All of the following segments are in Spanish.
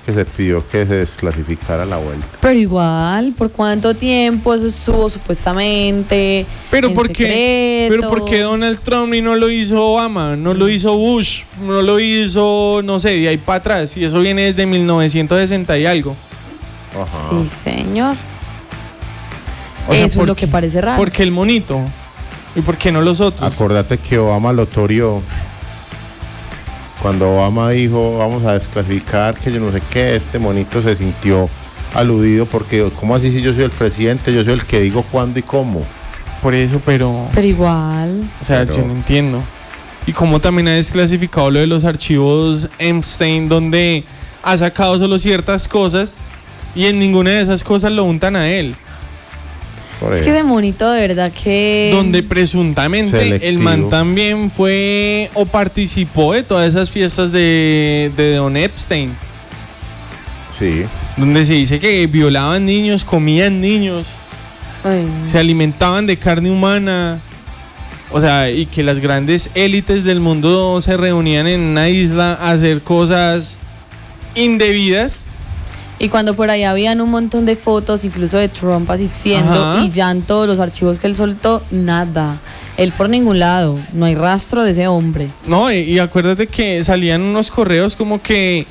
que se pidió que se desclasificara la vuelta. Pero igual, ¿por cuánto tiempo eso estuvo supuestamente Pero en ¿por qué? secreto? Pero ¿por qué Donald Trump y no lo hizo Obama? No lo hizo Bush, no lo hizo, no sé, de ahí para atrás. Y eso viene desde 1960 y algo. Ajá. Sí, señor. O sea, Eso ¿por es lo qué? que parece raro. ¿Por qué el monito? ¿Y por qué no los otros? Acordate que Obama lo toreó. Cuando Obama dijo, vamos a desclasificar, que yo no sé qué, este monito se sintió aludido porque, ¿cómo así si yo soy el presidente? Yo soy el que digo cuándo y cómo. Por eso, pero igual. o sea, Pero- yo no entiendo. Y cómo también ha desclasificado lo de los archivos Epstein, donde ha sacado solo ciertas cosas y en ninguna de esas cosas lo untan a él. Por Es eso. que de monito de verdad que... Donde presuntamente Selectivo. el man también fue o participó de todas esas fiestas de Don Epstein, Sí. donde se dice que violaban niños, comían niños, Ay, se alimentaban de carne humana. O sea, y que las grandes élites del mundo se reunían en una isla a hacer cosas indebidas. Y cuando por ahí habían un montón de fotos, incluso de Trump asistiendo, Ajá. y ya en todos los archivos que él soltó, nada. Él por ningún lado, no hay rastro de ese hombre. No, y acuérdate que salían unos correos como que...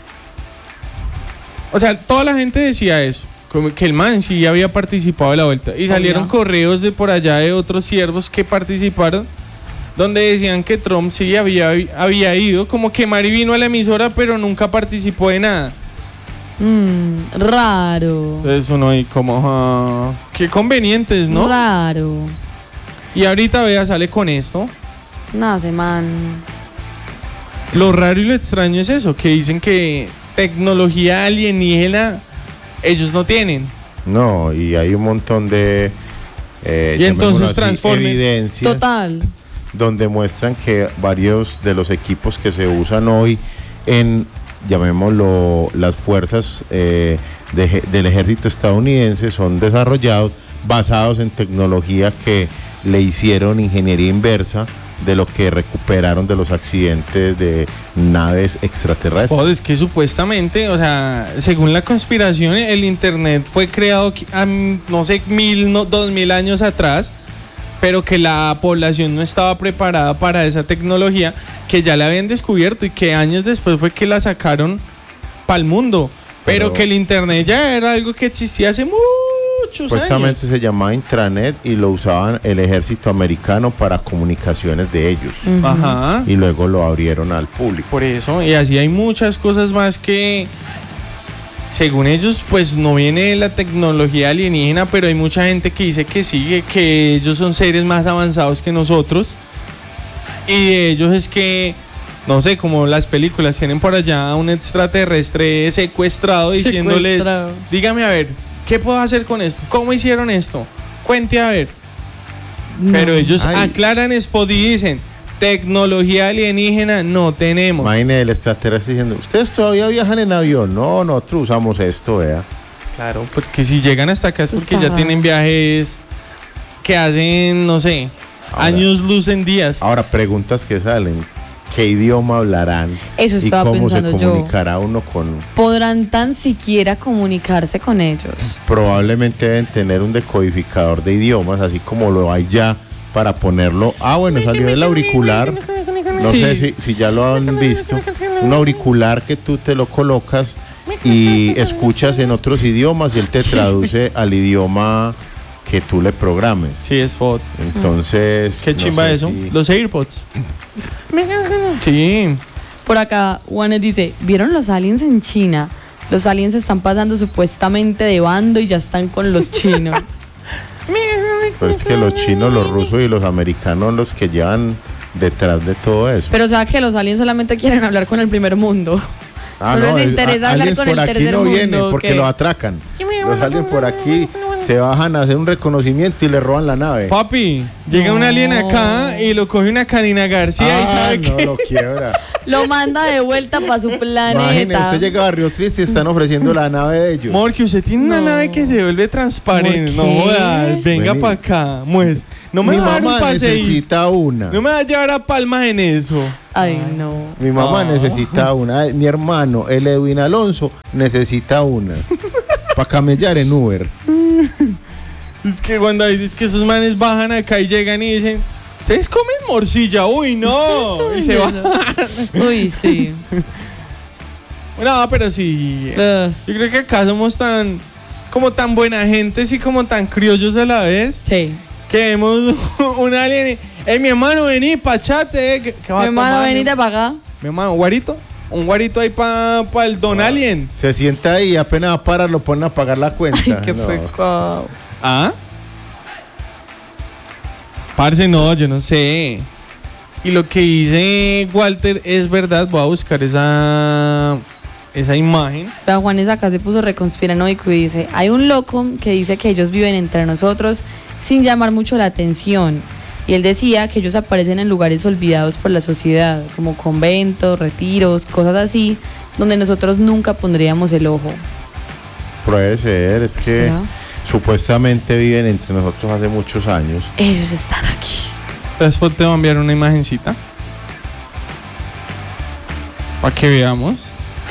O sea, toda la gente decía eso, como que el man sí había participado de la vuelta. Y salieron Obvio. correos de por allá de otros siervos que participaron, donde decían que Trump sí había ido, como que Mari vino a la emisora, pero nunca participó de nada. Raro. Entonces uno ahí como, qué convenientes, ¿no? Raro. Y ahorita, vea, sale con esto. Nada, ese man. Lo raro y lo extraño es eso, que dicen que tecnología alienígena ellos no tienen. No, y hay un montón de Y entonces llamémoslo así, Transformers. evidencias Total. donde muestran que varios de los equipos que se usan hoy en, llamémoslo, las fuerzas del ejército estadounidense son desarrollados basados en tecnología que le hicieron ingeniería inversa de lo que recuperaron de los accidentes de naves extraterrestres. Joder, es que supuestamente, o sea, según la conspiración, el internet fue creado, no sé, 2000 años atrás, pero que la población no estaba preparada para esa tecnología, que ya la habían descubierto y que años después fue que la sacaron para el mundo. Pero que el internet ya era algo que existía hace muchos Supuestamente años. se llamaba intranet y lo usaban el ejército americano para comunicaciones de ellos. Ajá. Y luego lo abrieron al público. Por eso, y así hay muchas cosas más que, según ellos, pues no viene la tecnología alienígena, pero hay mucha gente que dice que sí, que ellos son seres más avanzados que nosotros. Y de ellos es que, no sé, como las películas tienen por allá a un extraterrestre secuestrado diciéndoles, Secuestrado. dígame a ver, ¿qué puedo hacer con esto? ¿Cómo hicieron esto? Cuente a ver. No. Pero ellos Ay. aclaran spot y dicen, tecnología alienígena no tenemos. Imagine el extraterrestre diciendo, ¿ustedes todavía viajan en avión? No, nosotros usamos esto, vea. Claro, porque si llegan hasta acá es Eso porque está ya tienen viajes que hacen, no sé, Ahora- años luz en días. Ahora, preguntas que salen. ¿Qué idioma hablarán? Eso ¿Y estaba cómo se pensando yo. comunicará uno con...? ¿Podrán tan siquiera comunicarse con ellos? Probablemente deben tener un decodificador de idiomas, así como lo hay ya para ponerlo... Ah, bueno, salió el auricular. No Sí. sé si ya lo han visto. Un auricular que tú te lo colocas y escuchas en otros idiomas y él te traduce al idioma que tú le programes. Sí, es spot. Entonces... Qué no chimba sé eso. si- Los AirPods. Sí. Por acá, Juanes dice, ¿vieron los aliens en China? Los aliens están pasando supuestamente de bando y ya están con los chinos. Pero es que los chinos, los rusos y los americanos los que llevan detrás de todo eso. Pero o sea que los aliens solamente quieren hablar con el primer mundo. no les interesa hablar aliens con por el aquí tercer no mundo, vienen ¿o porque qué? los atracan. Los aliens por aquí se bajan a hacer un reconocimiento y le roban la nave. Papi, llega un alien acá y lo coge una Karina García y sabe no, que lo quiebra. Lo manda de vuelta para su Imagínese, planeta. usted llega a Barrio Triste y están ofreciendo la nave de ellos. Morque, usted tiene una No. nave que se vuelve transparente. ¿Por No qué? jodas, venga Vení. para acá, muestra. No me Mi va a dar un mamá paseo. necesita una. No me va a llevar a Palmas en eso. Ay, no. Mi mamá Ah. necesita una. Mi hermano, el Edwin Alonso, necesita una. Para camellar en Uber. Es que cuando dices que esos manes bajan acá y llegan y dicen, ¿ustedes comen morcilla? Uy, no. Y se van. Uy, sí. No, pero sí. Ugh, Yo creo que acá somos como tan buena gente y como tan criollos a la vez, sí. que vemos un alien y, mi hermano, vení, pachate. ¿Qué va Mi a hermano, tomar, venite para acá. Mi hermano, guarito. Un guarito ahí para el don alien. Se sienta ahí y apenas va a parar, lo ponen a pagar la cuenta. Ay, qué No. pecado. ¿Ah? Parce, no, yo no sé. Y lo que dice Walter es verdad. Voy a buscar esa imagen. Vea, Juanes acá se puso reconspiranoico y dice, hay un loco que dice que ellos viven entre nosotros sin llamar mucho la atención. Y él decía que ellos aparecen en lugares olvidados por la sociedad, como conventos, retiros, cosas así, donde nosotros nunca pondríamos el ojo. Puede ser, es que ¿Será? supuestamente viven entre nosotros hace muchos años. Ellos están aquí. Después te voy a enviar una imagencita para que veamos.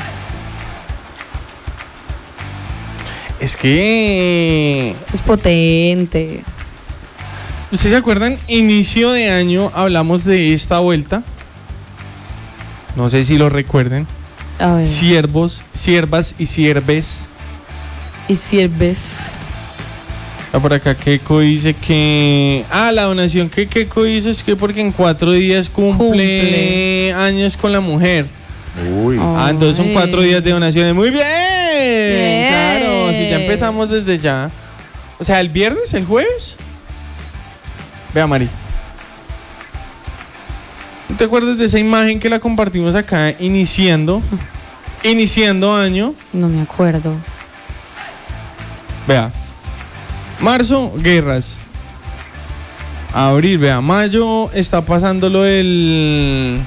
Es que Eso es potente. ¿ustedes se acuerdan? Inicio de año hablamos de esta vuelta. No sé si lo recuerden. A ver. Siervos, siervas y sierves. Y sirves. Por acá Keiko dice que... la donación que Keiko hizo es que porque en 4 días cumple años con la mujer. Uy. Oh. Entonces son 4 Ay. días de donaciones. ¡Muy bien! Bien. Claro, si ya empezamos desde ya. O sea, el viernes, el jueves. Vea, Mari. ¿No te acuerdas de esa imagen que la compartimos acá iniciando año? No me acuerdo. Vea. Marzo, guerras. Abril, vea. Mayo está pasando lo del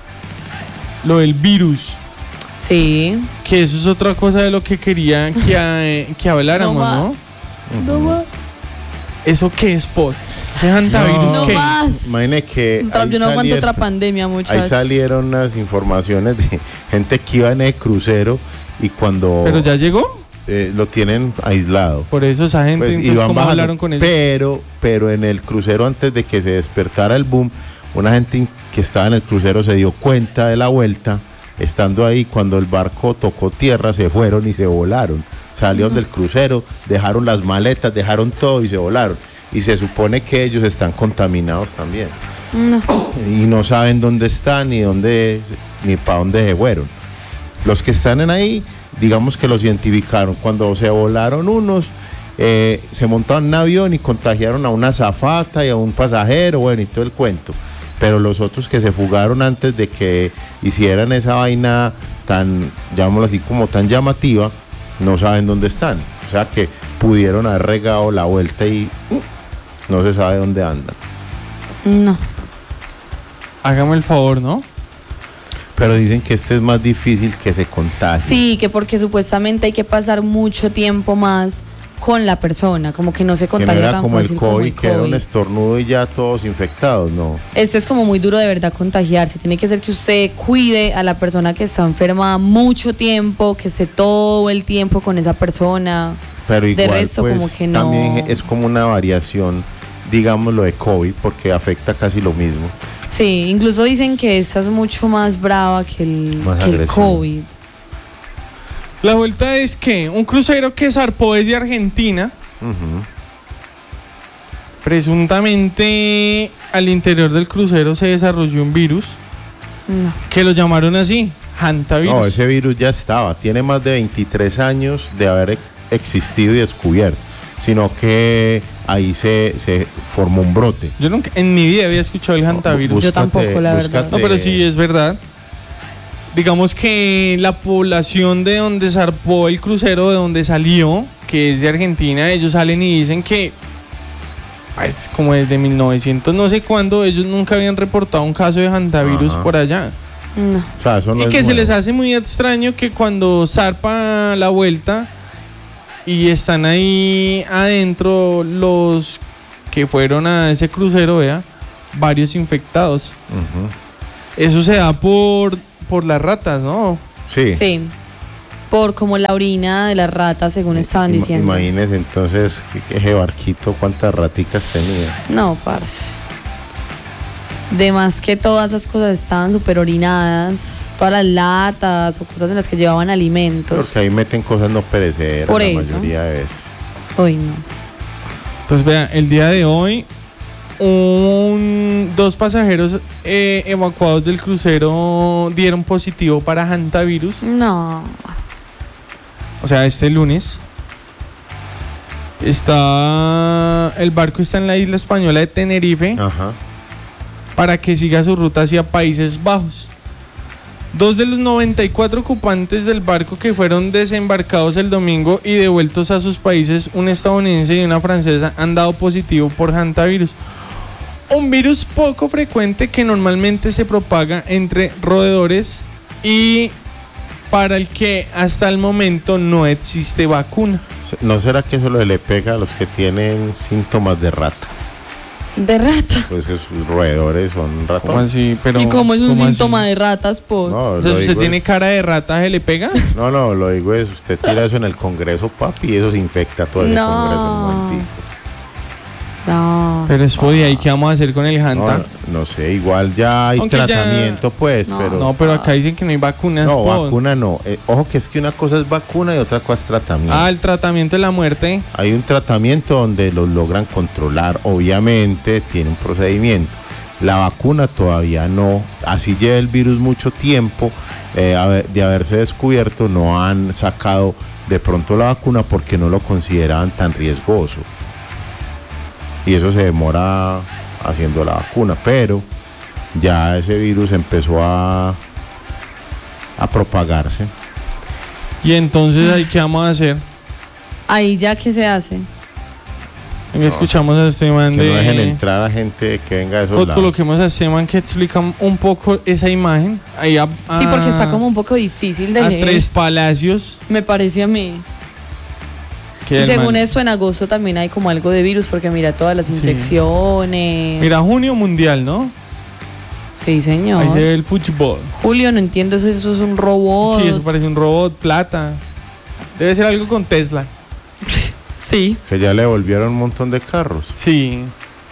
virus. Sí. Que eso es otra cosa de lo que quería que habláramos, ¿no? No más. ¿Eso qué es, Pot? ¿Ese hantavirus No qué? más. Imagine que ahí Yo no aguanto salieron- otra pandemia, Ahí muchachos. salieron unas informaciones de gente que iba en el crucero y cuando ¿Pero ya llegó? lo tienen aislado. Por eso esa gente, Pues, entonces, iban ¿cómo bajando. hablaron con ellos? Pero en el crucero, antes de que se despertara el boom, una gente que estaba en el crucero se dio cuenta de la vuelta. Estando ahí, cuando el barco tocó tierra, se fueron y se volaron. Salieron del crucero, dejaron las maletas, dejaron todo y se volaron. Y se supone que ellos están contaminados también. No. Y no saben dónde están, ni para dónde se fueron. Los que están en ahí, digamos que los identificaron. Cuando se volaron unos, se montaron en un avión y contagiaron a una azafata y a un pasajero, bueno, y todo el cuento. Pero los otros que se fugaron antes de que hicieran esa vaina tan, llamémoslo así, como tan llamativa, no saben dónde están. O sea que pudieron haber regado la vuelta y no se sabe dónde andan. No. Hágame el favor, ¿no? Pero dicen que este es más difícil que se contagie. Sí, que porque supuestamente hay que pasar mucho tiempo más con la persona, como que no se Que no contagia era tan como el fácil COVID, como el que era un COVID. estornudo y ya todos infectados, no. Este es como muy duro de verdad contagiarse. Tiene que ser que usted cuide a la persona que está enferma mucho tiempo, que esté todo el tiempo con esa persona. Pero De igual, resto, pues, como que no. también es como una variación, digámoslo, de COVID, porque afecta casi lo mismo. Sí, incluso dicen que esta es mucho más brava que Más que el agresiva. COVID. La vuelta es que un crucero que zarpó desde Argentina, Ujú. presuntamente al interior del crucero se desarrolló un virus No. que lo llamaron así, hantavirus. No, ese virus ya estaba, tiene más de 23 años de haber existido y descubierto, sino que ahí se formó un brote. Yo nunca en mi vida había escuchado el hantavirus. Yo tampoco, la verdad. No, pero sí es verdad. Digamos que la población de donde zarpó el crucero, de donde salió, que es de Argentina, ellos salen y dicen que es como desde 1900, no sé cuándo, ellos nunca habían reportado un caso de hantavirus por allá. No. O sea, eso no Y es que se nuevo. les hace muy extraño que cuando zarpa la vuelta y están ahí adentro los que fueron a ese crucero, vea, varios infectados. Ujú. Eso se da por las ratas, ¿no? Sí. Sí. Por como la orina de las ratas, según estaban diciendo. Imagínese entonces que ese barquito cuántas raticas tenía. No, parce. De más que todas esas cosas estaban súper orinadas, todas las latas o cosas en las que llevaban alimentos. Porque ahí meten cosas no perecederas Por la eso. mayoría de veces. Uy, no. Pues vea, el día de hoy, dos pasajeros evacuados del crucero dieron positivo para hantavirus. No. O sea, este lunes. El barco está en la isla española de Tenerife Ajá. para que siga su ruta hacia Países Bajos. 2 de los 94 ocupantes del barco que fueron desembarcados el domingo y devueltos a sus países, un estadounidense y una francesa, han dado positivo por hantavirus. Un virus poco frecuente que normalmente se propaga entre roedores y para el que hasta el momento no existe vacuna. ¿No será que eso le pega a los que tienen síntomas de rata? De rata. Pues esos roedores son ¿Cómo ratones. así? Pero, ¿Y cómo es un ¿cómo síntoma así? de ratas, por? No, O sea, lo si usted digo tiene es- cara de rata, ¿se le pega? No, lo digo es, usted tira eso en el Congreso, papi, y eso se infecta todo ese No. Congreso en un momentico. No. Pero es podía, ¿y qué vamos a hacer con el hanta? No sé, igual ya hay Aunque ya- tratamiento, pues, No. pero... No, pero acá dicen que no hay vacunas. No, po. vacuna no. Ojo que es que una cosa es vacuna y otra cosa es tratamiento. Ah, el tratamiento de la muerte. Hay un tratamiento donde los logran controlar, obviamente tiene un procedimiento. La vacuna todavía no, así lleva el virus mucho tiempo de haberse descubierto, no han sacado de pronto la vacuna porque no lo consideraban tan riesgoso. Y eso se demora haciendo la vacuna, pero ya ese virus empezó a propagarse. Y entonces, ¿ahí qué vamos a hacer? Ahí ya, ¿qué se hace? Venga, escuchamos a este man Que no dejen de... entrar a gente que venga de esos lados. Coloquemos a este man que explica un poco esa imagen. Ahí Sí, porque está como un poco difícil de a leer. Tres Palacios. Me parece a mí. Que Y el según man- eso, en agosto también hay como algo de virus, porque mira todas las Sí. inyecciones. Mira, junio mundial, ¿no? Sí, señor. Ahí se ve el fútbol. Julio, no entiendo, eso es un robot. Sí, eso parece un robot, plata. Debe ser algo con Tesla. Sí. Que ya le volvieron un montón de carros. Sí.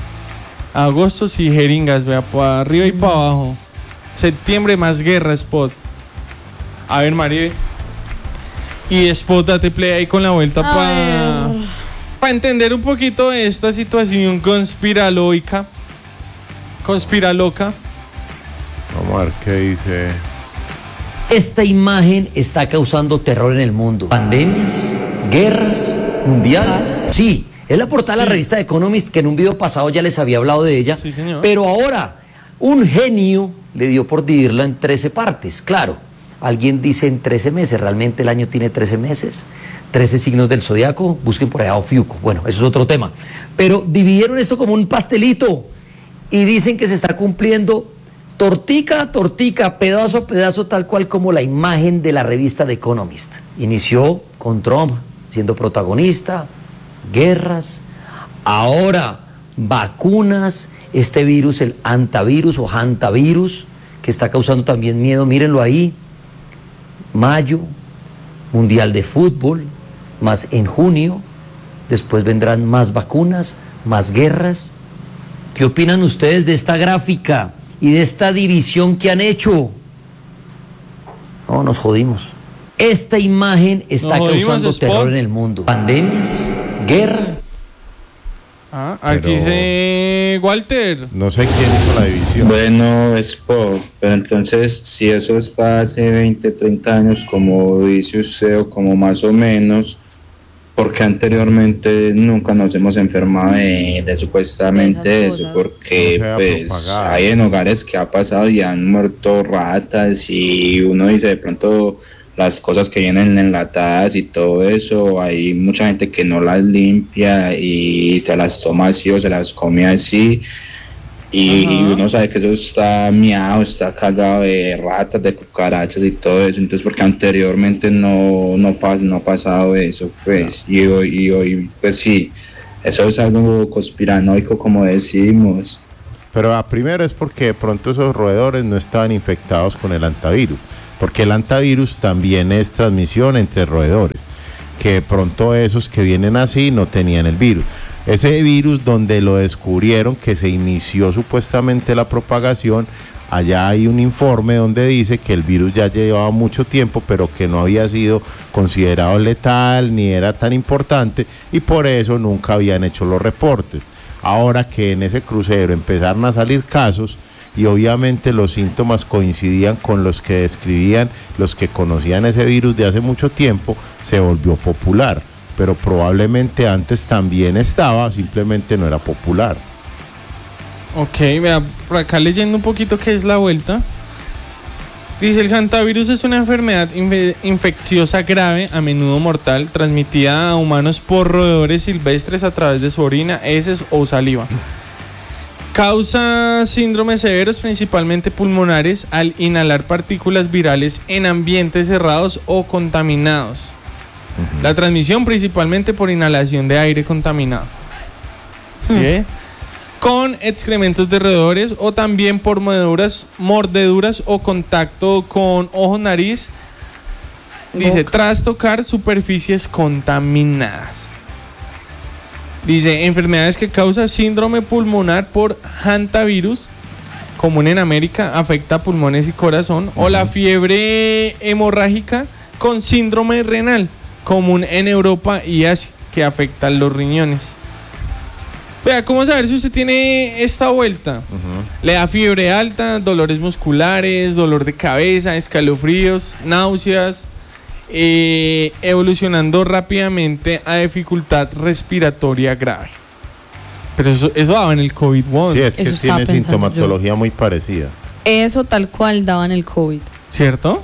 Agosto sí, jeringas, vea, para arriba y para abajo. Septiembre más guerra, Spot. A ver, María. Y Spot, date play ahí con la vuelta A ver. para entender un poquito de esta situación conspiraloica. Conspiraloca. Vamos a ver qué dice. Esta imagen está causando terror en el mundo. Pandemias, guerras, mundiales. Sí, es la portada de la revista Economist, que en un video pasado ya les había hablado de ella. Sí, señor. Pero ahora, un genio le dio por dividirla en 13 partes. Claro, alguien dice en 13 meses, realmente el año tiene 13 meses. 13 signos del zodiaco, busquen por allá Ofiuco. Bueno, eso es otro tema. Pero dividieron esto como un pastelito y dicen que se está cumpliendo tortica a tortica, pedazo a pedazo, tal cual como la imagen de la revista The Economist. Inició con Trump siendo protagonista, guerras, ahora vacunas, este virus, el hantavirus o hantavirus, que está causando también miedo, mírenlo ahí, mayo, mundial de fútbol, más en junio, después vendrán más vacunas, más guerras. ¿Qué opinan ustedes de esta gráfica y de esta división que han hecho? No, nos jodimos. Esta imagen está Nos jodimos, causando Spot. terror en el mundo. Pandemias, guerras. Ah, aquí Pero- dice Walter. No sé quién hizo la división. Bueno, Expo, pero entonces si eso está hace 20, 30 años, como dice usted, o como más o menos, porque anteriormente nunca nos hemos enfermado de supuestamente De esas eso, cosas. porque No se ha pues propagado. hay en hogares que ha pasado y han muerto ratas y uno dice de pronto las cosas que vienen enlatadas y todo eso, hay mucha gente que no las limpia y se las toma así o se las come así. Y uno sabe que eso está miado, está cagado de ratas, de cucarachas y todo eso. Entonces, porque anteriormente no ha pasado eso, pues. Y hoy, pues sí, eso es algo conspiranoico, como decimos. Pero primero es porque de pronto esos roedores no estaban infectados con el hantavirus, porque el hantavirus también es transmisión entre roedores, que de pronto esos que vienen así no tenían el virus. Ese virus donde lo descubrieron, que se inició supuestamente la propagación, allá hay un informe donde dice que el virus ya llevaba mucho tiempo, pero que no había sido considerado letal ni era tan importante y por eso nunca habían hecho los reportes. Ahora que en ese crucero empezaron a salir casos y obviamente los síntomas coincidían con los que describían los que conocían ese virus de hace mucho tiempo, se volvió popular. Pero probablemente antes también estaba, simplemente no era popular. Ok, vea, por acá leyendo un poquito qué es la vuelta. Dice, el hantavirus es una enfermedad infecciosa grave, a menudo mortal, transmitida a humanos por roedores silvestres a través de su orina, heces o saliva. Causa síndromes severos, principalmente pulmonares, al inhalar partículas virales en ambientes cerrados o contaminados. La transmisión principalmente por inhalación de aire contaminado. ¿Sí? Con excrementos de roedores o también por mordeduras o contacto con ojo, nariz. Dice, tras tocar superficies contaminadas. Dice, enfermedades que causa síndrome pulmonar por hantavirus, común en América, afecta pulmones y corazón. O la fiebre hemorrágica con síndrome renal, común en Europa y Asia, que afecta los riñones. Vea, ¿cómo saber si usted tiene esta vuelta? Le da fiebre alta, dolores musculares, dolor de cabeza, escalofríos, náuseas, evolucionando rápidamente a dificultad respiratoria grave. Pero eso daba en el COVID-1. Sí, es que tiene sintomatología muy parecida. Eso tal cual daba en el COVID. ¿Cierto?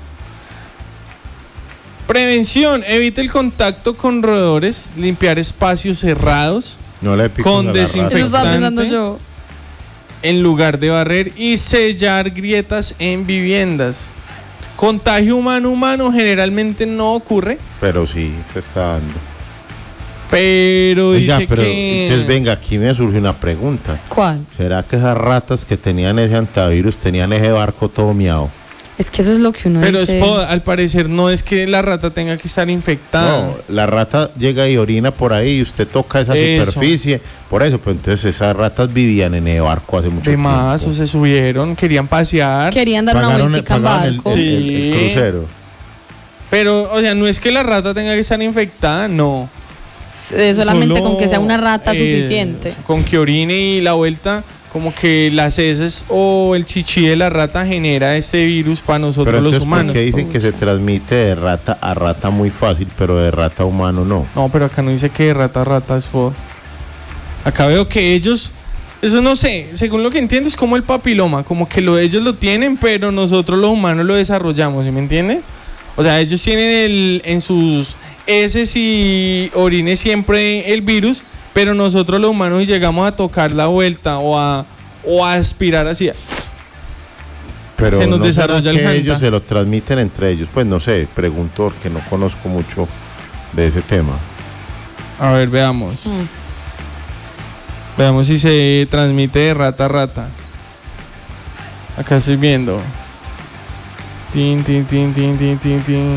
Prevención, evite el contacto con roedores, limpiar espacios cerrados, no le con desinfectante yo. en lugar de barrer y sellar grietas en viviendas. Contagio humano-humano generalmente no ocurre. Pero sí, se está dando. Pero oiga, dice que... Entonces venga, aquí me surge una pregunta. ¿Cuál? ¿Será que esas ratas que tenían ese hantavirus tenían ese barco todo miado? Es que eso es lo que uno Pero dice. al parecer no es que la rata tenga que estar infectada. No, la rata llega y orina por ahí y usted toca esa superficie. Por eso, pues entonces esas ratas vivían en el barco hace mucho tiempo. Además, o se subieron, querían pasear. Querían dar una vueltica en barco. El crucero. Pero, o sea, no es que la rata tenga que estar infectada, no. Solamente con que sea una rata suficiente. Con que orine y la vuelta, como que las heces o el chichi de la rata genera este virus para nosotros los humanos. ¿Por qué dicen que se transmite de rata a rata muy fácil, pero de rata a humano no? No, pero acá no dice que de rata a rata es por... Acá veo que ellos, eso no sé, según lo que entiendo es como el papiloma, como que ellos lo tienen, pero nosotros los humanos lo desarrollamos, ¿sí me entiende? O sea, ellos tienen en sus heces y orines siempre el virus, pero nosotros los humanos llegamos a tocar la vuelta o a aspirar así. Pero se nos ¿no desarrolla el hanta? Ellos se lo transmiten entre ellos. Pues no sé, pregunto porque no conozco mucho de ese tema. A ver, veamos. Veamos si se transmite de rata a rata. Acá estoy viendo. Tin, tin, tin, tin, tin, tin, tin.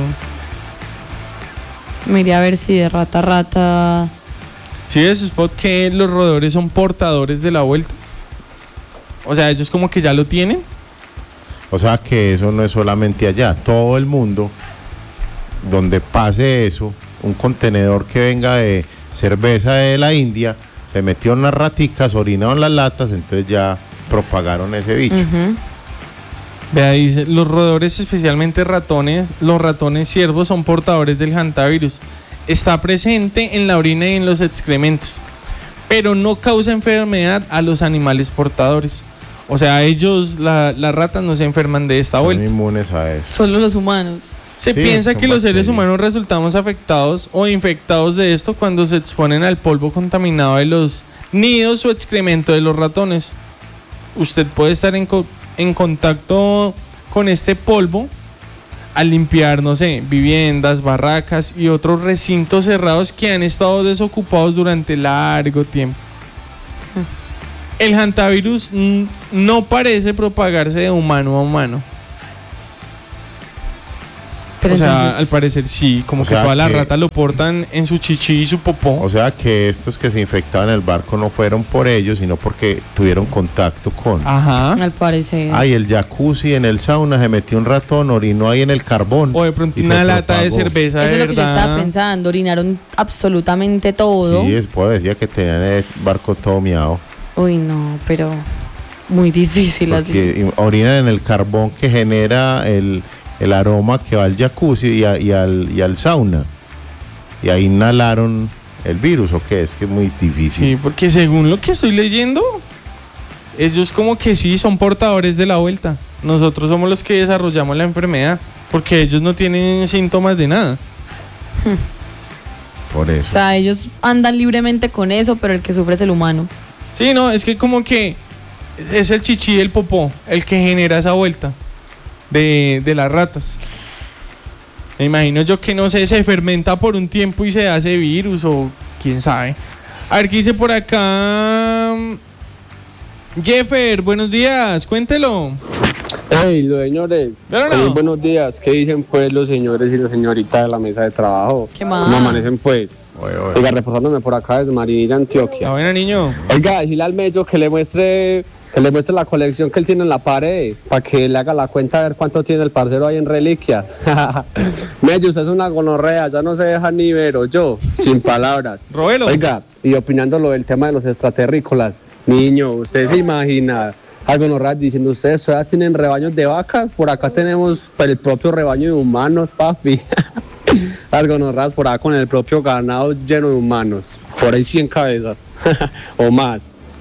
Miré a ver si de rata a rata... ¿Sí ves, Spot, que los roedores son portadores de la vuelta? O sea, ellos como que ya lo tienen. O sea que eso no es solamente allá. Todo el mundo, donde pase eso, un contenedor que venga de cerveza de la India, se metió unas raticas, orinaron las latas, entonces ya propagaron ese bicho. Vea, dice, los roedores, especialmente ratones, los ratones ciervos son portadores del hantavirus. Está presente en la orina y en los excrementos, pero no causa enfermedad a los animales portadores. O sea, ellos, las ratas no se enferman de esta vuelta. Son inmunes a eso. Solo los humanos. Se Sí, piensa son que los seres bacterias. humanos resultamos afectados o infectados de esto cuando se exponen al polvo contaminado de los nidos o excremento de los ratones. Usted puede estar en contacto con este polvo al limpiar, no sé, viviendas, barracas y otros recintos cerrados que han estado desocupados durante largo tiempo. El hantavirus no parece propagarse de humano a humano. Pero o sea, entonces, al parecer sí, como O que sea todas las que- ratas lo portan en su chichi y su popó. O sea que estos que se infectaban en el barco no fueron por ellos, sino porque tuvieron contacto con... Ajá. al parecer. Ay, el jacuzzi en el sauna, se metió un ratón, orinó ahí en el carbón. O de pronto y se una lata de propagó. cerveza Eso de es lo que yo verdad. estaba pensando. Orinaron absolutamente todo. Sí, después decía que tenían el barco todo miado. Uy, no, pero muy difícil así. Porque orinan en el carbón que genera el aroma que va al jacuzzi y al sauna. Y ahí inhalaron el virus, ¿o qué? Es que es muy difícil. Sí, porque según lo que estoy leyendo, ellos como que sí son portadores de la vuelta. Nosotros somos los que desarrollamos la enfermedad, porque ellos no tienen síntomas de nada. Por O eso. sea, ellos andan libremente con eso, pero el que sufre es el humano. Sí, no, es que como que es el chichi del popó el que genera esa vuelta de las ratas. Me imagino yo que no sé, se fermenta por un tiempo y se hace virus o quién sabe. A ver qué dice por acá. Jeffer, buenos días, cuéntelo. Hey, los señores. Pero no. Oye, buenos días. ¿Qué dicen pues los señores y las señoritas de la mesa de trabajo? ¿Qué más? ¿Cómo amanecen pues? Oye, oye. Oiga, reportándome por acá desde Marinilla, La Antioquia. buena, niño. Oiga, decirle al Mello que le muestre la colección que él tiene en la pared, para que le haga la cuenta a ver cuánto tiene el parcero ahí en reliquias. Mello, usted es una gonorrea, ya no se deja ni ver, o yo, sin palabras. Robelo. Oiga, y opinando lo del tema de los extraterrícolas, niño, usted se imagina a gonorreas diciendo, ustedes todavía tienen rebaños de vacas, por acá tenemos el propio rebaño de humanos, papi. Las gonorreas por acá con el propio ganado lleno de humanos, por ahí 100 cabezas o más.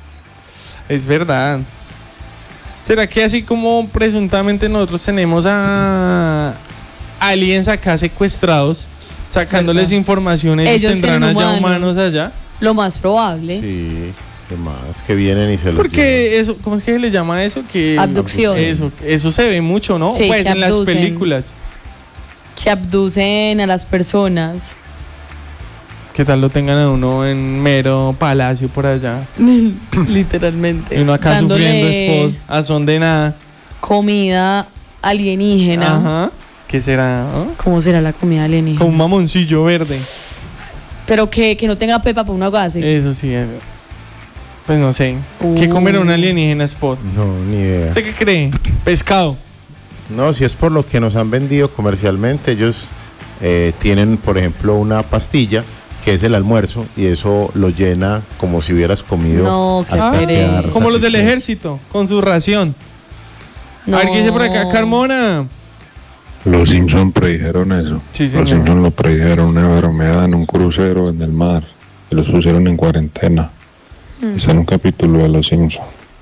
Es verdad. ¿Será que así como presuntamente nosotros tenemos a aliens acá secuestrados, sacándoles ¿Verdad? información, ellos Ellos tendrán tienen allá humanos. humanos allá? Lo más probable. Sí, ¿qué más? Que vienen y se lo Porque eso, ¿cómo es que se le llama eso? Que Abducción. Eso se ve mucho, ¿no? Sí, Pues que en las abducen. películas. Que abducen a las personas. ¿Qué tal lo tengan a uno en mero palacio por allá? Literalmente. Y uno acá Dándole sufriendo spot a son de nada. comida alienígena. Ajá. ¿Qué será? ¿no? ¿Cómo será la comida alienígena? Con un mamoncillo verde. Pero que no tenga pepa para un aguacate. Eso sí. Pues no sé. ¿Qué comerá un alienígena spot? No, ni idea. ¿Usted qué cree? Pescado. No, si es por lo que nos han vendido comercialmente, ellos tienen, por ejemplo, una pastilla que es el almuerzo y eso lo llena como si hubieras comido No, qué hasta pereza. quedar Como los del satisfecho. ejército, con su ración. No. A ver qué dice por acá, Carmona. Los Simpson predijeron eso. Sí, Los señor. Simpson lo predijeron, una enfermedad en un crucero en el mar. Y los pusieron en cuarentena. Está en un capítulo de Los Simpson.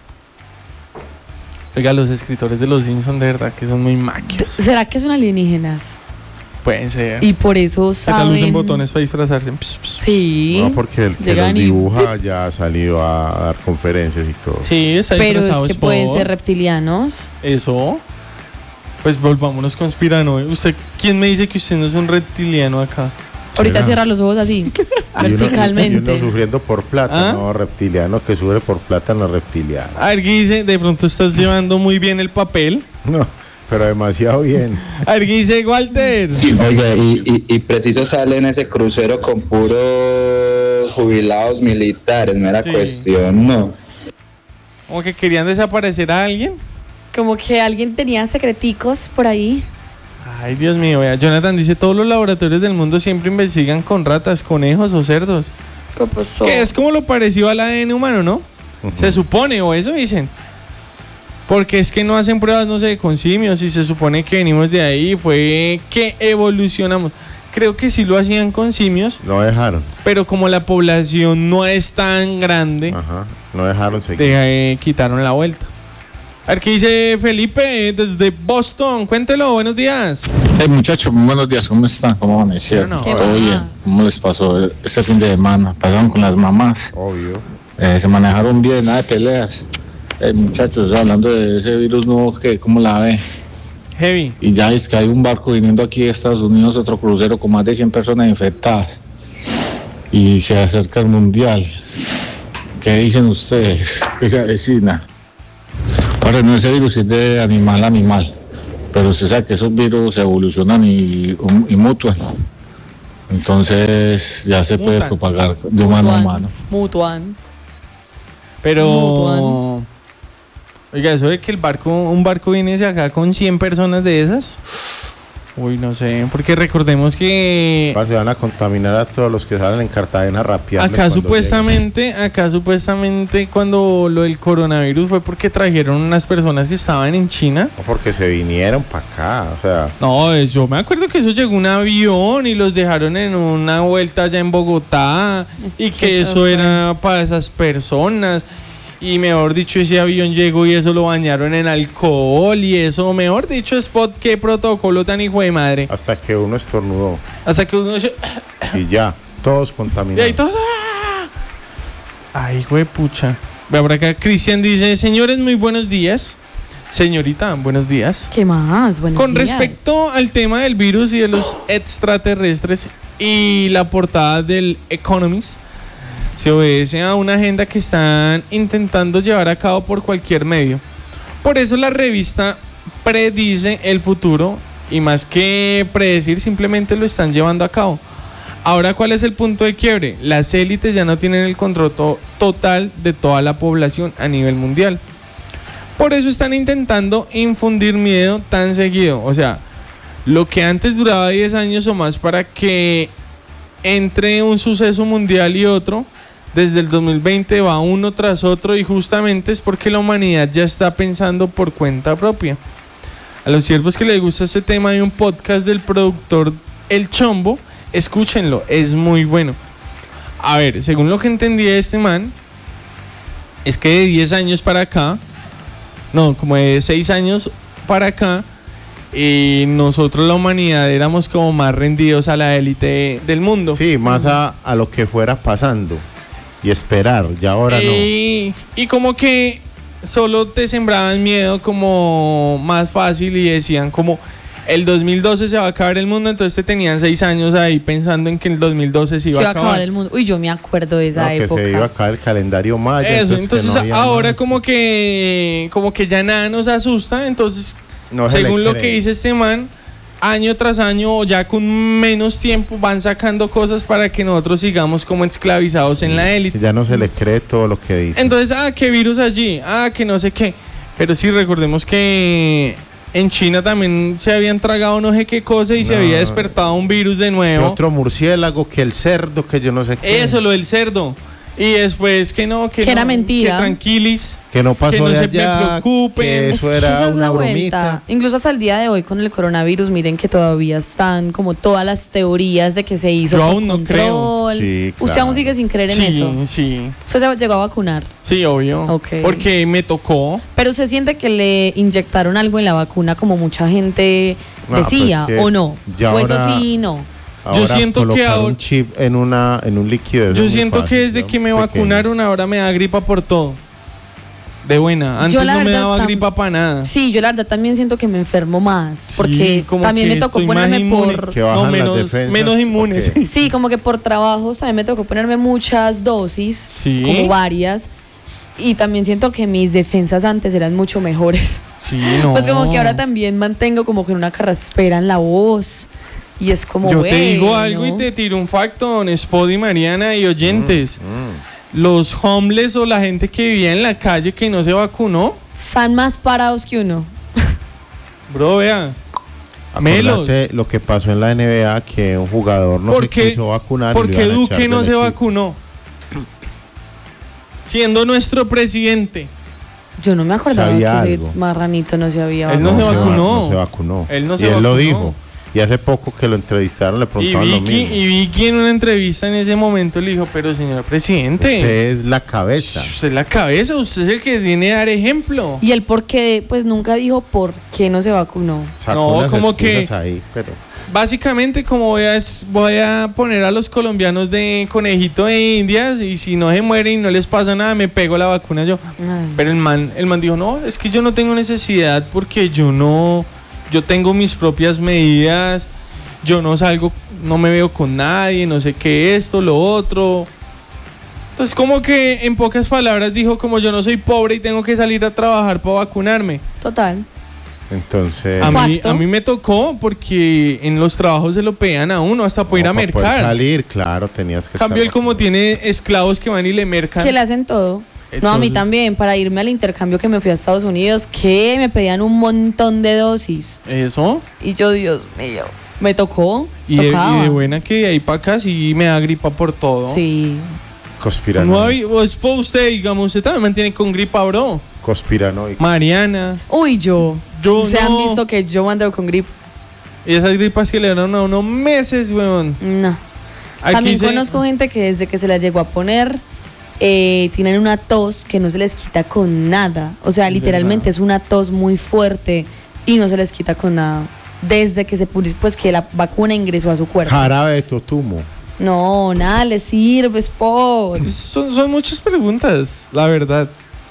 Oiga, los escritores de los Simpsons de verdad que son muy maquios. ¿Será que son alienígenas? Pueden ser. Y por eso ¿Qué tal saben. usen botones para disfrazarse? Sí. No, porque el que Llegan los y- dibuja ya ha salido a dar conferencias y todo. Sí, está Pero es disfrazado que pueden Spot. ser reptilianos. Eso. Pues volvámonos conspiranoicos. ¿Usted quién me dice que usted no es un reptiliano acá? Ahorita ¿Será? cierra los ojos así, Y uno verticalmente. sufriendo por plata, ¿Ah? no reptiliano que sufre por plata, no reptiliano. A ver, Guise, de pronto estás llevando muy bien el papel. No, pero demasiado bien. A ver, Guise, Walter. Oiga, y preciso sale en ese crucero con puros jubilados militares, no era Sí. cuestión, no. Como que querían desaparecer a alguien. Como que alguien tenía secreticos por ahí. Ay, Dios mío, vea. Jonathan dice, todos los laboratorios del mundo siempre investigan con ratas, conejos o cerdos. ¿Qué pasó? Que es como lo parecido al ADN humano, ¿no? Se supone, o eso dicen. Porque es que no hacen pruebas, no sé, con simios y se supone que venimos de ahí, fue que evolucionamos. Creo que sí lo hacían con simios, No dejaron. pero como la población no es tan grande, Ajá, no dejaron seguir. quitaron la vuelta. A ver qué dice Felipe desde Boston. Cuéntelo, buenos días. Hey muchachos, muy buenos días, ¿cómo están? ¿Cómo amanecieron? Bueno, ¿Qué ¿Todo más? bien? ¿Cómo les pasó este fin de semana? ¿Pasaron con las mamás? Obvio. ¿Se manejaron bien? ¿Nada de peleas? Muchachos, hablando de ese virus nuevo, ¿cómo la ve? Heavy. Y ya es que hay un barco viniendo aquí de Estados Unidos, otro crucero con más de 100 personas infectadas. Y se acerca el mundial. ¿Qué dicen ustedes? ¿Qué se avecina? Ahora, no, ese virus es de animal a animal, pero usted sabe que esos virus evolucionan y mutuan. Entonces ya se puede Mutan. propagar de humano a humano. Mutuan. Pero... Mutuan. Oiga, eso de que un barco viene hacia acá con 100 personas de esas... Uy, no sé, porque recordemos que... Se van a contaminar a todos los que salen en Cartagena rápido. Acá supuestamente cuando lo del coronavirus fue porque trajeron unas personas que estaban en China. No, porque se vinieron para acá, o sea... No, yo me acuerdo que eso llegó un avión y los dejaron en una vuelta allá en Bogotá y que eso era para esas personas. Y mejor dicho, ese avión llegó y eso lo bañaron en alcohol y eso, mejor dicho, Spot, qué protocolo tan hijo de madre. Hasta que uno estornudó. Hasta que uno... Y ya, todos Y contaminados. ahí todos... ¡ah! Ay, hijo de pucha. Ve por acá, Cristian dice, señores, muy buenos días. Señorita, buenos días. ¿Qué más? Buenos Con días. respecto al tema del virus y de los extraterrestres y la portada del Economist, se obedece a una agenda que están intentando llevar a cabo por cualquier medio. Por eso la revista predice el futuro y más que predecir, simplemente lo están llevando a cabo. Ahora, ¿cuál es el punto de quiebre? Las élites ya no tienen el control total de toda la población a nivel mundial. Por eso están intentando infundir miedo tan seguido. O sea, lo que antes duraba 10 años o más para que entre un suceso mundial y otro, desde el 2020 va uno tras otro, y justamente es porque la humanidad ya está pensando por cuenta propia. A los siervos que les gusta este tema hay un podcast del productor El Chombo, escúchenlo, es muy bueno. A ver, según lo que entendí de este man, es que de 10 años para acá, no, como de 6 años para acá, nosotros la humanidad éramos como más rendidos a la élite del mundo. Sí, más a lo que fuera pasando y esperar, ya ahora no. Y como que solo te sembraban miedo como más fácil y decían como el 2012 se va a acabar el mundo, entonces te tenían 6 años ahí pensando en que el 2012 se iba a acabar el mundo. Uy, yo me acuerdo de esa No, que época. se iba a acabar el calendario maya. Eso, que entonces no había ahora más. como que ya nada nos asusta, entonces No se según le lo cree. que dice este man, año tras año o ya con menos tiempo van sacando cosas para que nosotros sigamos como esclavizados en la élite. Ya no se le cree todo lo que dice. Entonces, qué virus allí, que no sé qué. Pero sí, recordemos que en China también se habían tragado no sé qué cosa y se había despertado un virus de Que nuevo. otro murciélago, que el cerdo, que yo no sé qué. Eso, lo del cerdo. Y después que no, que era no, mentira. Que tranquilis. Que no pasó que no de se allá, me preocupen. que Es eso que era esa es una la bromita. vuelta. Incluso hasta el día de hoy con el coronavirus, miren que todavía están como todas las teorías de que se hizo Yo por aún no control. creo. Sí, Usted claro. aún sigue sin creer en Sí, eso. sí. Usted se llegó a vacunar. Sí, obvio. Ok. Porque me tocó. Pero usted siente que le inyectaron algo en la vacuna como mucha gente No, decía, pues que o no. ya O eso ahora- sí, no. Ahora siento que colocar ahora- un chip en un líquido. eso Yo es muy siento fácil, que desde ¿no? que me Pequeño. vacunaron ahora me da gripa por todo. De buena. Antes Yo la no me verdad daba gripa para nada. Sí, yo la verdad también siento que me enfermo más. Sí, Porque como también que me tocó estoy más ponerme inmune. por... Que bajan menos, las defensas. menos inmunes. Ok. Sí, como que por trabajos también me tocó ponerme muchas dosis, Sí. como varias. Y también siento que mis defensas antes eran mucho mejores. Sí, no. Pues como que ahora también mantengo como que una carraspera en la voz. Y es como, Yo te digo bueno. algo y te tiro un facto, Spot y Mariana y oyentes. Los homeless o la gente que vivía en la calle que no se vacunó, Están más parados que uno. bro, vea. Melos. Acordate lo que pasó en la NBA, que un jugador no se quiso vacunar. y lo Porque iban a echar Duque no del se equipo. vacunó. Siendo nuestro presidente. Yo no me acordaba Sabía que algo. ese marranito no se había Él no vacunado. se vacunó. No se vacunó. Él no y se él lo vacunó. dijo. Y hace poco que lo entrevistaron le preguntaban lo mismo. Y Vicky en una entrevista en ese momento le dijo, pero señor presidente, usted es la cabeza. Usted es la cabeza, usted es el que tiene que dar ejemplo. Y él por qué, pues nunca dijo por qué no se vacunó. Sacó unas como que excusas ahí, pero básicamente como voy a poner a los colombianos de conejito de indias y si no se mueren y no les pasa nada, me pego la vacuna yo. Ay. Pero el man dijo, no, es que yo no tengo necesidad porque yo tengo mis propias medidas, yo no salgo, no me veo con nadie, no sé qué, esto, lo otro. Entonces como que en pocas palabras dijo, como yo no soy pobre y tengo que salir a trabajar para vacunarme. Total. entonces... A mí me tocó porque en los trabajos se lo pegan a uno hasta para ir a mercar. Para salir, claro, tenías que Cambio él estar como tiene esclavos que van y le mercan. Que le hacen todo. No, a mí también, para irme al intercambio que me fui a Estados Unidos, que me pedían un montón de dosis. ¿Eso? Y yo, Dios mío, me tocó. Y de buena que de ahí para acá sí me da gripa por todo. Sí. Conspiranoico. No, usted, digamos, usted también mantiene con gripa, bro. Conspiranoico. Mariana. Uy, yo. Se han visto que yo ando con gripa. Y esas gripas que le dan a unos meses, weón. No. También conozco gente que desde que se la llegó a poner... tienen una tos que no se les quita con nada. O sea, literalmente es una tos muy fuerte y no se les quita con nada. Desde que que la vacuna ingresó a su cuerpo. Jarabe de totumo. No, nada le sirve, Spot. Son muchas preguntas, la verdad.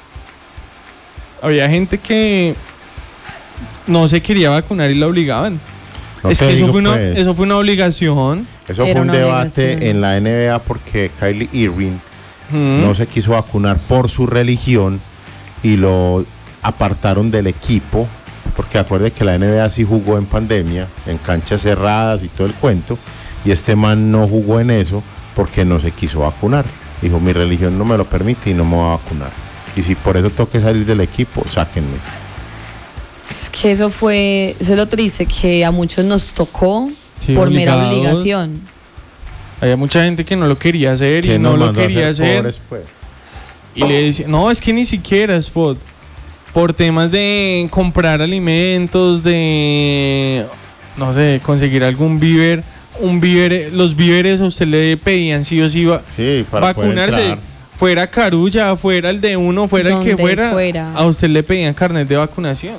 Había gente que no se quería vacunar y la obligaban. No es que eso fue una obligación. Eso fue un debate en la NBA porque Kylie Irving no se quiso vacunar por su religión y lo apartaron del equipo, porque acuerde que la NBA sí jugó en pandemia, en canchas cerradas y todo el cuento, y este man no jugó en eso porque no se quiso vacunar. Dijo, mi religión no me lo permite y no me voy a vacunar. Y si por eso tengo que salir del equipo, sáquenme. Es que eso es lo triste, que a muchos nos tocó por mera obligación. Había mucha gente que no lo quería hacer y no lo quería hacer. Y le decía, no, es que ni siquiera, Spot. Por temas de comprar alimentos, de, no sé, conseguir algún víver. Los víveres a usted le pedían sí o sí para vacunarse. Fuera Carulla, fuera el de uno, fuera el que fuera. A usted le pedían carnet de vacunación.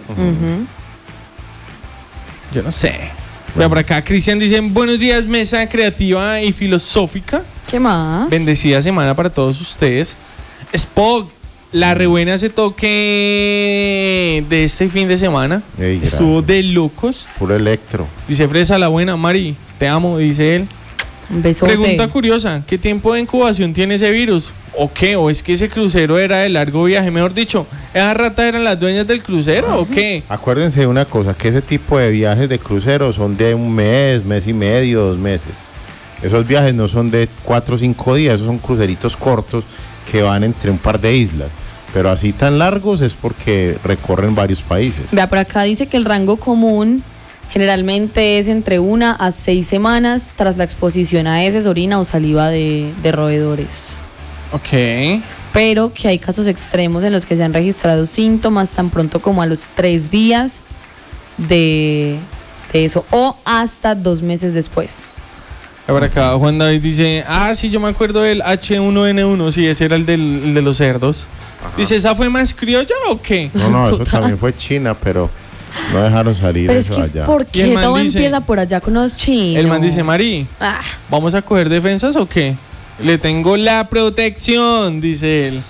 Yo no sé. Bueno. Por acá Cristian dice, buenos días, mesa creativa y filosófica. ¿Qué más? Bendecida semana para todos ustedes. Spock, la rebuena ese toque de este fin de semana. Estuvo de locos. Puro electro. Dice Fresa, la buena, Mari, te amo, dice él. Un besote. Pregunta curiosa, ¿qué tiempo de incubación tiene ese virus? ¿O qué? ¿O es que ese crucero era de largo viaje? Mejor dicho, ¿esas ratas eran las dueñas del crucero o qué? Acuérdense de una cosa, que ese tipo de viajes de crucero son de un mes, mes y medio, 2 meses. Esos viajes no son de 4 o 5 días, esos son cruceritos cortos que van entre un par de islas. Pero así tan largos es porque recorren varios países. Vea, por acá dice que el rango común generalmente es entre 1 a 6 semanas tras la exposición a heces, orina o saliva de roedores. Ok. Pero que hay casos extremos en los que se han registrado síntomas tan pronto como a los 3 días de eso o hasta 2 meses después. Por acá Juan David dice, sí, yo me acuerdo del H1N1, sí, ese era el de los cerdos. Ajá. Dice, ¿esa fue más criolla o qué? No, eso también fue China, pero no dejaron salir pero eso es que allá. ¿por qué todo empieza por allá con los chinos? El man dice, Mari, ¿vamos a coger defensas o qué? Le tengo la protección, dice él.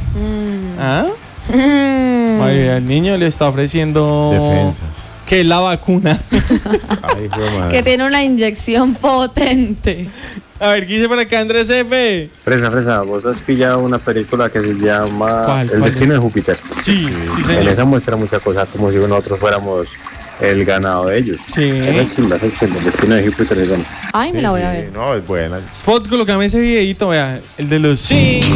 El niño le está ofreciendo defensas. Que es la vacuna. Ay, que tiene una inyección potente. A ver, ¿qué dice por acá Andrés F? Fresa, vos has pillado una película que se llama El destino de Júpiter. Sí, señor. En esa muestra muchas cosas como si nosotros fuéramos el ganado de ellos. Sí. Es el destino de Júpiter. Ay, me la voy a ver. No, es buena. Spot, colócame ese videito, vea. El de los